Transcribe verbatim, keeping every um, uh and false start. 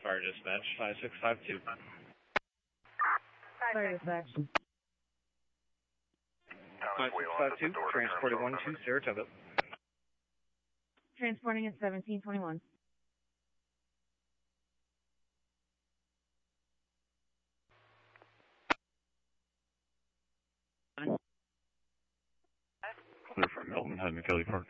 Fire dispatch, five six five two. Fire dispatch. five six five two, transporting one to Saratoga. Transporting at seventeen twenty-one. Clear from Milton, heading to Kelly Park.